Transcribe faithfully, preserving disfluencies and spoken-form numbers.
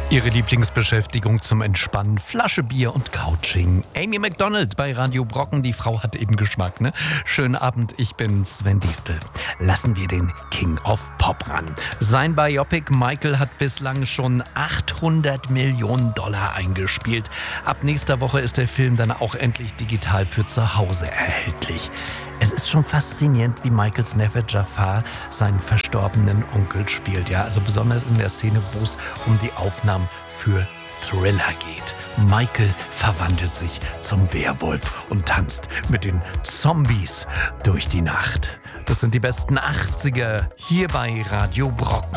Ihre Lieblingsbeschäftigung zum Entspannen, Flasche Bier und Couching. Amy Macdonald bei Radio Brocken, die Frau hat eben Geschmack, ne? Schönen Abend, ich bin Sven Diestel. Lassen wir den King of Pop ran. Sein Biopic Michael hat bislang schon achthundert Millionen Dollar eingespielt. Ab nächster Woche ist der Film dann auch endlich digital für zu Hause erhältlich. Es ist schon faszinierend, wie Michaels Neffe Jafar seinen verstorbenen Onkel spielt. Ja, also besonders in der Szene, wo es um die Aufnahmen für Thriller geht. Michael verwandelt sich zum Werwolf und tanzt mit den Zombies durch die Nacht. Das sind die besten achtziger hier bei Radio Brocken.